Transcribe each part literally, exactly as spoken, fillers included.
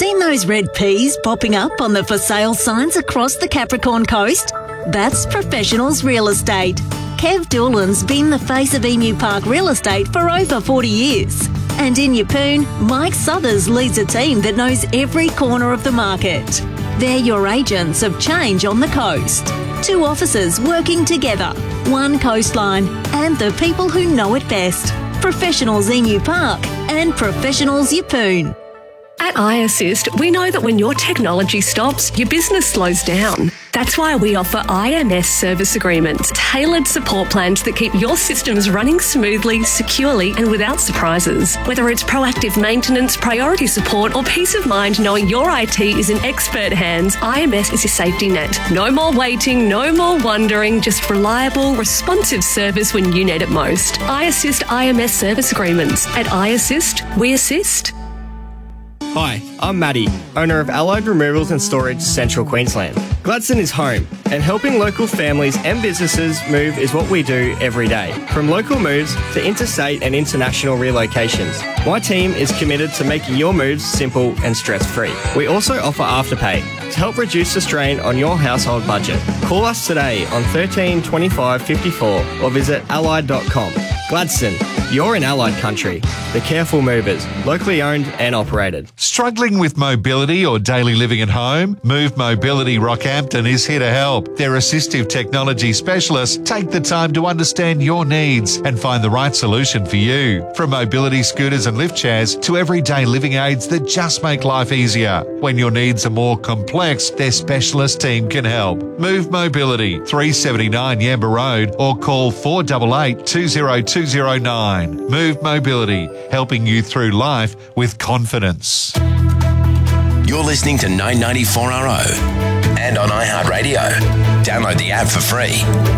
Seen those red peas popping up on the for sale signs across the Capricorn coast? That's Professionals Real Estate. Kev Doolan's been the face of Emu Park Real Estate for over forty years. And in Yeppoon, Mike Southers leads a team that knows every corner of the market. They're your agents of change on the coast. Two offices working together, one coastline, and the people who know it best. Professionals Emu Park and Professionals Yeppoon. At iAssist, we know that when your technology stops, your business slows down. That's why we offer I M S service agreements, tailored support plans that keep your systems running smoothly, securely, and without surprises. Whether it's proactive maintenance, priority support, or peace of mind knowing your I T is in expert hands, I M S is your safety net. No more waiting, no more wondering, just reliable, responsive service when you need it most. iAssist I M S service agreements. At iAssist, we assist. Hi, I'm Matty, owner of Allied Removals and Storage, Central Queensland. Gladstone is home, and helping local families and businesses move is what we do every day. From local moves to interstate and international relocations, my team is committed to making your moves simple and stress-free. We also offer Afterpay to help reduce the strain on your household budget. Call us today on thirteen twenty-five fifty-four or visit allied dot com. Gladstone, you're in Allied country. The Careful Movers, locally owned and operated. Struggling with mobility or daily living at home? Move Mobility Rockhampton is here to help. Their assistive technology specialists take the time to understand your needs and find the right solution for you. From mobility scooters and lift chairs to everyday living aids that just make life easier. When your needs are more complex, their specialist team can help. Move Mobility, three seventy-nine Yamba Road, or call four eight eight, two zero two zero nine. Move Mobility, helping you through life with confidence. You're listening to nine ninety-four R O and on iHeartRadio. Download the app for free.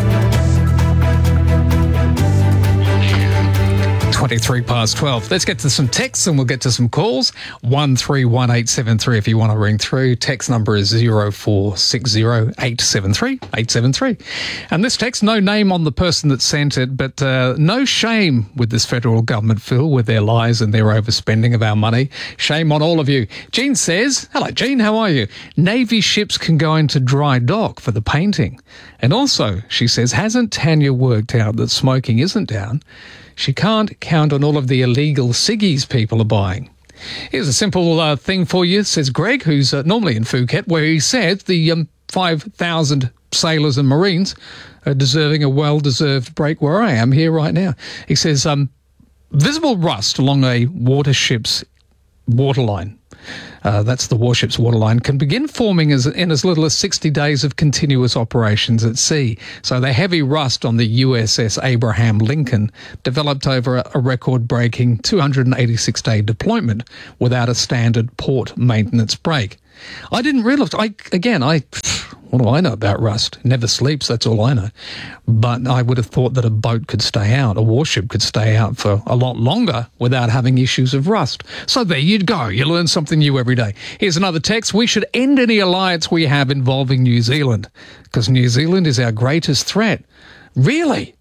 twenty-three past twelve. Let's get to some texts and we'll get to some calls. one three one eight seven three if you want to ring through. Text number is zero four six zero eight seven three eight seven three. And this text, no name on the person that sent it, but uh, no shame with this federal government, Phil, with their lies and their overspending of our money. Shame on all of you. Jean says, hello, Jean, how are you? Navy ships can go into dry dock for the painting. And also, she says, hasn't Tanya worked out that smoking isn't down? She can't count on all of the illegal ciggies people are buying. Here's a simple uh, thing for you, says Greg, who's uh, normally in Phuket, where he said the um, five thousand sailors and Marines are deserving a well-deserved break where I am here right now. He says, um, visible rust along a watership's waterline. Uh, that's the warship's waterline, can begin forming as, in as little as sixty days of continuous operations at sea. So the heavy rust on the U S S Abraham Lincoln developed over a, a record-breaking two hundred eighty-six day deployment without a standard port maintenance break. I didn't realise, I, again, I, what do I know about rust? It never sleeps, that's all I know. But I would have thought that a boat could stay out, a warship could stay out for a lot longer without having issues of rust. So there you go, you learn something new every day. Here's another text, we should end any alliance we have involving New Zealand, because New Zealand is our greatest threat. Really?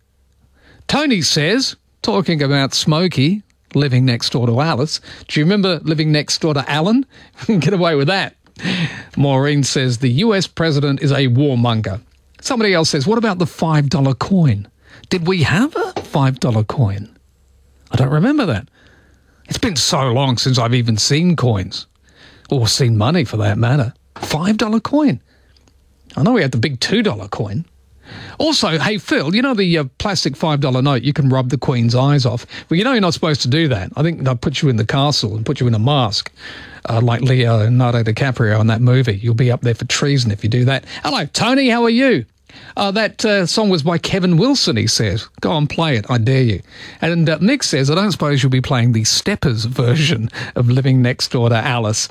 Tony says, talking about Smokey, living next door to Alice. Do you remember living next door to Alan? Get away with that. Maureen says the U S president is a warmonger. Somebody else says, what about the five dollar coin? Did we have a five dollar coin? I don't remember that. It's been so long since I've even seen coins. Or seen money for that matter. five dollar coin. I know we had the big two dollar coin. Also, hey, Phil, you know the uh, plastic five dollar note, you can rub the Queen's eyes off. Well, you know you're not supposed to do that. I think they'll put you in the castle and put you in a mask, uh, like Leonardo DiCaprio in that movie. You'll be up there for treason if you do that. Hello, Tony, how are you? Uh, that uh, song was by Kevin Wilson, he says. Go on, play it, I dare you. And uh, Mick says, I don't suppose you'll be playing the Steppers version of Living Next Door to Alice.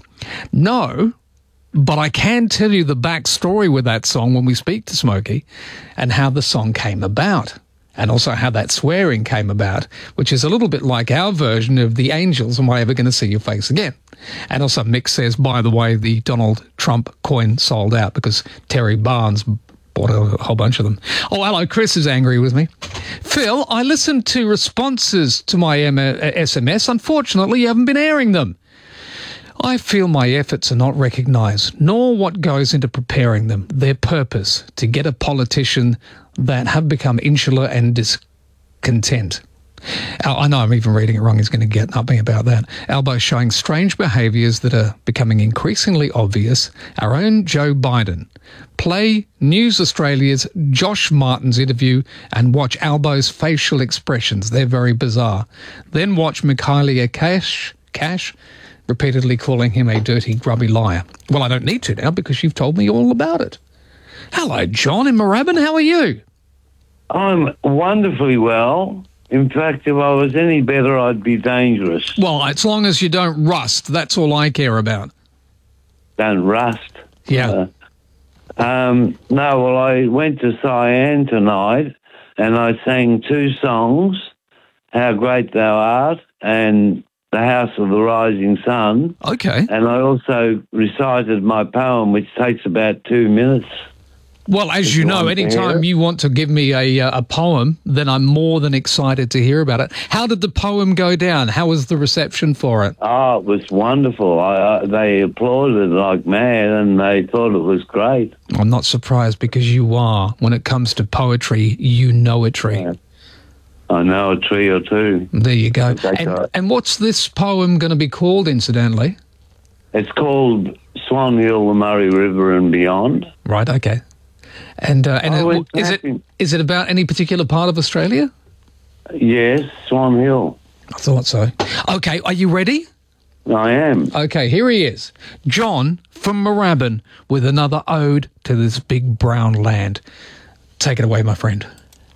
No, but I can tell you the backstory with that song when we speak to Smokey and how the song came about and also how that swearing came about, which is a little bit like our version of The Angels, Am I Ever Going to See Your Face Again? And also Mick says, by the way, the Donald Trump coin sold out because Terry Barnes bought a whole bunch of them. Oh, hello, Chris is angry with me. Phil, I listened to responses to my M- S M S. Unfortunately, you haven't been airing them. I feel my efforts are not recognised, nor what goes into preparing them, their purpose, to get a politician that have become insular and discontent. I know I'm even reading it wrong. He's going to get at me about that. Albo showing strange behaviours that are becoming increasingly obvious. Our own Joe Biden. Play News Australia's Josh Martin's interview and watch Albo's facial expressions. They're very bizarre. Then watch Michaelia Cash, Cash repeatedly calling him a dirty, grubby liar. Well, I don't need to now because you've told me all about it. Hello, John in Moorabbin. How are you? I'm wonderfully well. In fact, if I was any better, I'd be dangerous. Well, as long as you don't rust, that's all I care about. Don't rust? Yeah. Uh, um, no, well, I went to Cyan tonight and I sang two songs, How Great Thou Art and The House of the Rising Sun. Okay. And I also recited my poem, which takes about two minutes. Well, as you know, anytime you want to give me a a poem, then I'm more than excited to hear about it. How did the poem go down? How was the reception for it? Oh, it was wonderful. I, I, they applauded like mad and they thought it was great. I'm not surprised because you are. When it comes to poetry, you know a tree. Yeah. I know a tree or two. There you go. That's And, right. and what's this poem going to be called, incidentally? It's called Swan Hill, the Murray River and Beyond. Right, okay. And uh, and Oh, it, is it exactly. is it about any particular part of Australia? Yes, Swan Hill. I thought so. Okay, are you ready? I am. Okay, here he is. John from Moorabbin with another ode to this big brown land. Take it away, my friend.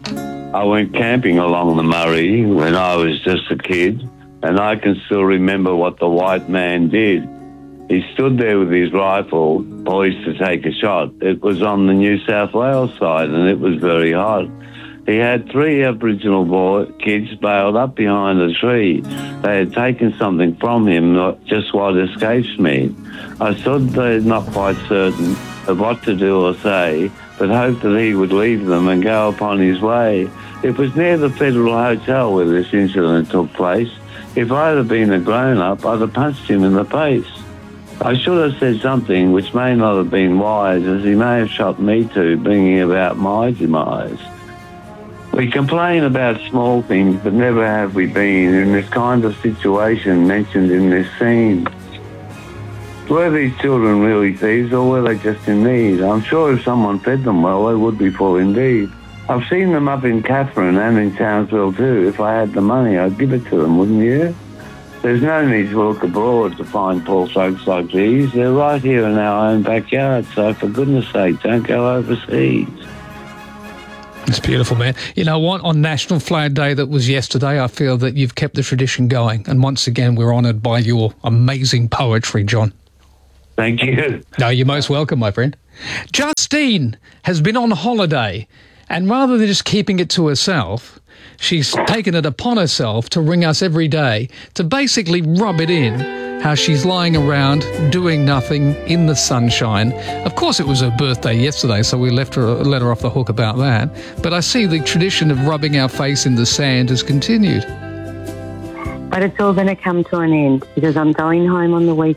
I went camping along the Murray when I was just a kid, and I can still remember what the white man did. He stood there with his rifle, poised to take a shot. It was on the New South Wales side, and it was very hot. He had three Aboriginal boy, kids bailed up behind a tree. They had taken something from him, not just what escapes me. I stood there not quite certain of what to do or say, but hoped that he would leave them and go upon his way. It was near the Federal Hotel where this incident took place. If I had been a grown-up, I'd have punched him in the face. I should have said something which may not have been wise, as he may have shot me too, bringing about my demise. We complain about small things, but never have we been in this kind of situation mentioned in this scene. Were these children really thieves, or were they just in need? I'm sure if someone fed them well, they would be full indeed. I've seen them up in Catherine and in Townsville too. If I had the money, I'd give it to them, wouldn't you? There's no need to look abroad to find poor folks like these. They're right here in our own backyard, so for goodness sake, don't go overseas. It's beautiful, man. You know what? On National Flag Day that was yesterday, I feel that you've kept the tradition going. And once again, we're honoured by your amazing poetry, John. Thank you. No, you're most welcome, my friend. Justine has been on holiday, and rather than just keeping it to herself, she's taken it upon herself to ring us every day to basically rub it in how she's lying around doing nothing in the sunshine. Of course, it was her birthday yesterday, so we left her, let her off the hook about that. But I see the tradition of rubbing our face in the sand has continued. But it's all going to come to an end because I'm going home on the weekend.